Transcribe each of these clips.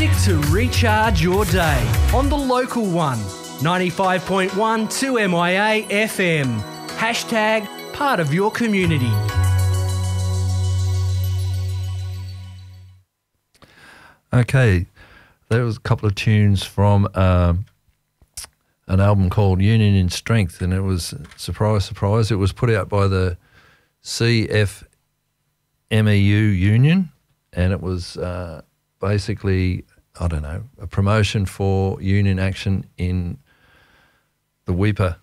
music to recharge your day on the local one, 95.1 2MIA FM. Hashtag part of your community. Okay, there was a couple of tunes from an album called Union in Strength, and it was, surprise, surprise, it was put out by the CFMEU Union, and it was basically, I don't know, a promotion for union action in the Weipa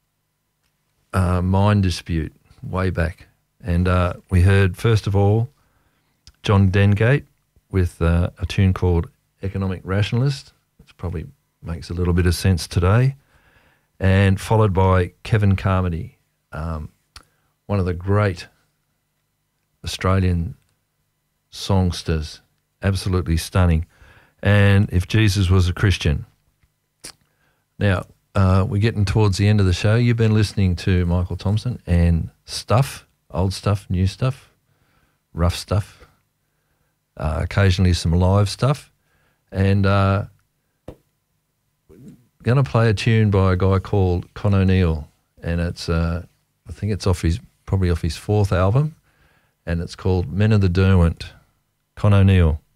mine dispute way back. And we heard, first of all, John Dengate with a tune called Economic Rationalist, which probably makes a little bit of sense today, and followed by Kevin Carmody, one of the great Australian songsters, absolutely stunning, and If Jesus Was a Christian. Now, we're getting towards the end of the show. You've been listening to Michael Thompson and stuff, old stuff, new stuff, rough stuff, occasionally some live stuff, and going to play a tune by a guy called Con O'Neill, and it's I think it's probably off his fourth album, and it's called Men of the Derwent. Con O'Neill.